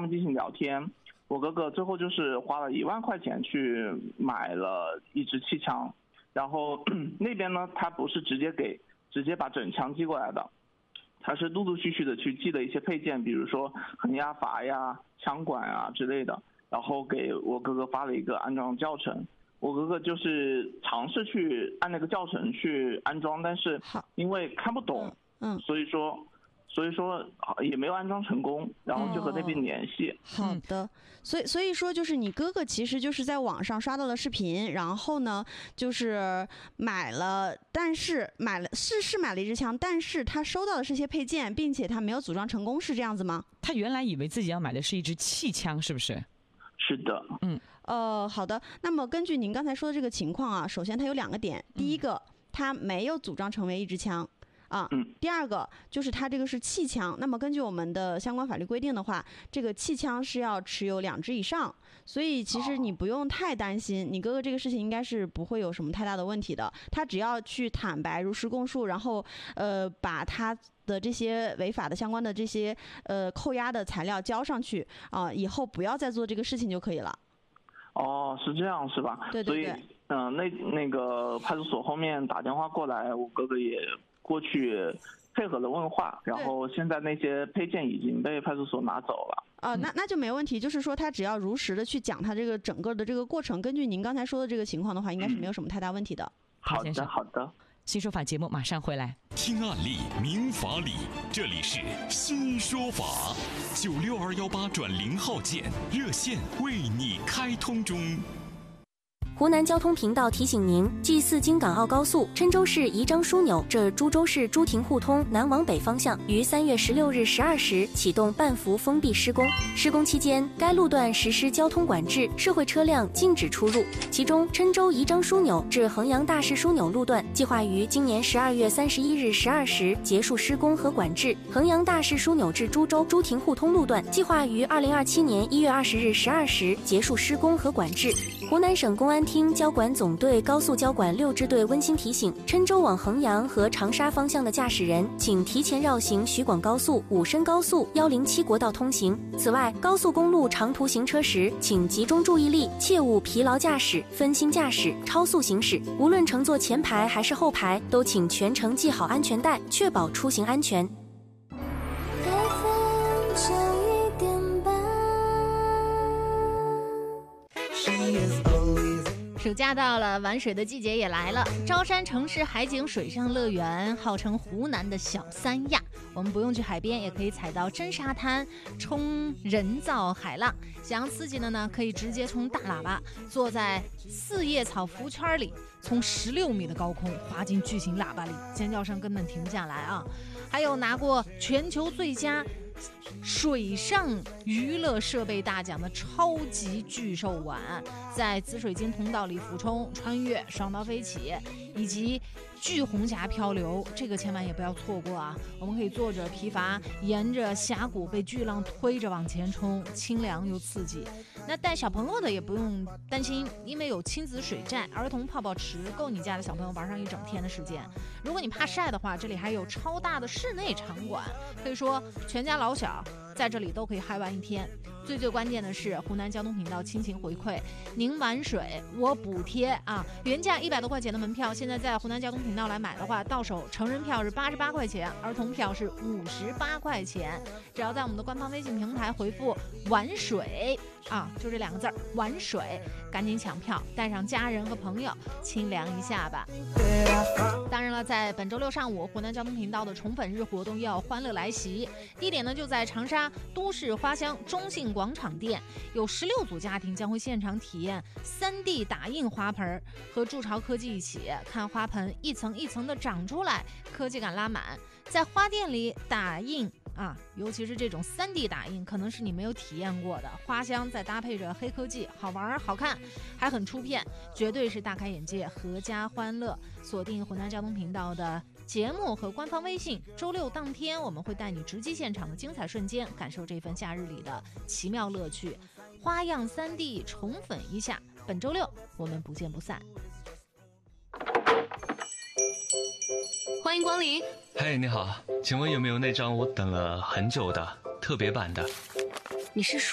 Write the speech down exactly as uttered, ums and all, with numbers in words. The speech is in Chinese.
面进行聊天。我哥哥最后就是花了一万块钱去买了一支气枪，然后那边呢，他不是直接给直接把整枪寄过来的，他是陆陆续续的去寄的一些配件，比如说横压阀呀、枪管啊之类的，然后给我哥哥发了一个安装教程。我哥哥就是尝试去按那个教程去安装，但是因为看不懂，嗯，所以说。所以说也没有安装成功，然后就和那边联系。 哦、好的，所以所以说就是你哥哥其实就是在网上刷到了视频，然后呢就是买了，但是买了是是买了一支枪，但是他收到的是些配件，并且他没有组装成功，是这样子吗？ 他原来以为自己要买的是一支气枪，是不是？ 是的， 嗯， 呃，好的。那么根据您刚才说的这个情况啊，首先它有两个点，第一个，它没有组装成为一支枪。啊，第二个就是它这个是气枪，那么根据我们的相关法律规定的话，这个气枪是要持有两支以上，所以其实你不用太担心，你哥哥这个事情应该是不会有什么太大的问题的。他只要去坦白、如实供述，然后呃把他的这些违法的相关的这些呃扣押的材料交上去啊、呃，以后不要再做这个事情就可以了。 哦，是这样是吧？ 对对对。 所以嗯、呃，那那个派出所后面打电话过来，我哥哥也过去配合了问话，然后现在那些配件已经被派出所拿走了。 啊、呃，那那就没问题。就是说，他只要如实的去讲他这个整个的这个过程，根据您刚才说的这个情况的话，应该是没有什么太大问题的。 嗯、好的，好的。 新说法节目马上回来。 听案例，明法理，这里是新说法。九六二幺八转零号键热线为你开通中。 湖南交通频道提醒您：继四京港澳高速郴州市宜章枢纽至株洲市朱亭互通南往北方向于三月十六日十二时启动半幅封闭施工。施工期间，该路段实施交通管制，社会车辆禁止出入。其中，郴州宜章枢纽至衡阳大市枢纽路段计划于今年十二月三十一日十二时结束施工和管制；衡阳大市枢纽至株洲朱亭互通路段计划于二零二七年一月二十日十二时结束施工和管制。湖南省公安厅交管总队高速交管六支队温馨提醒：郴州往衡阳和长沙方向的驾驶人，请提前绕行徐广高速、武深高速、一零七国道通行。此外，高速公路长途行车时，请集中注意力，切勿疲劳驾驶、分心驾驶、超速行驶。无论乘坐前排还是后排，都请全程系好安全带，确保出行安全。 暑假到了，玩水的季节也来了。舟山城市海景水上乐园号称湖南的小三亚，我们不用去海边，也可以踩到真沙滩，冲人造海浪。想要刺激的呢，可以直接从大喇叭坐在四叶草浮圈里，从十六米的高空滑进巨型喇叭里，尖叫声根本停不下来啊！还有拿过全球最佳水上娱乐设备大奖的超级巨兽馆，在紫水晶通道里俯冲、穿越、双刀飞起，以及巨红霞漂流，这个千万也不要错过啊！我们可以坐着皮筏，沿着峡谷被巨浪推着往前冲，清凉又刺激。那带小朋友的也不用担心，因为有亲子水寨、儿童泡泡池，够你家的小朋友玩上一整天的时间。如果你怕晒的话，这里还有超大的室内场馆，可以说全家老小在这里都可以嗨玩一天。最最关键的是，湖南交通频道亲情回馈，您玩水我补贴啊！原价一百多块钱的门票，现在在湖南交通频道来买的话，到手成人票是八十八块钱，儿童票是五十八块钱。只要在我们的官方微信平台回复“玩水”啊，就这两个字儿“玩水”，赶紧抢票，带上家人和朋友清凉一下吧。当然了，在本周六上午，湖南交通频道的宠粉日活动又要欢乐来袭，地点呢就在长沙都市花乡中信广场店，有十六组家庭将会现场体验 三 D 打印花盆，和筑巢科技一起看花盆一层一层的长出来，科技感拉满。在花店里打印啊，尤其是这种 三 D 打印，可能是你没有体验过的。花香再搭配着黑科技，好玩好看，还很出片，绝对是大开眼界，阖家欢乐。锁定湖南交通频道的节目和官方微信，周六当天我们会带你直击现场的精彩瞬间，感受这份夏日里的奇妙乐趣。花样 三 D 宠粉一下，本周六我们不见不散。 欢迎光临。 嘿，你好，请问有没有那张我等了很久的特别版的？ 你是